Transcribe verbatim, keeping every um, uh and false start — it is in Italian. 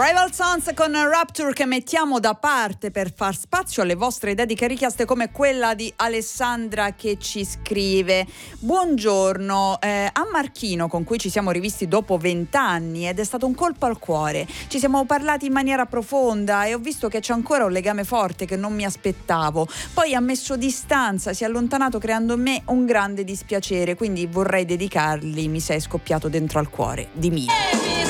Rival Sons con Rapture, che mettiamo da parte per far spazio alle vostre dediche richieste, come quella di Alessandra, che ci scrive: buongiorno, eh, a Marchino, con cui ci siamo rivisti dopo vent'anni ed è stato un colpo al cuore. Ci siamo parlati in maniera profonda e ho visto che c'è ancora un legame forte che non mi aspettavo. Poi ha messo distanza, si è allontanato creando in me un grande dispiacere, quindi vorrei dedicargli Mi sei scoppiato dentro al cuore di Milo.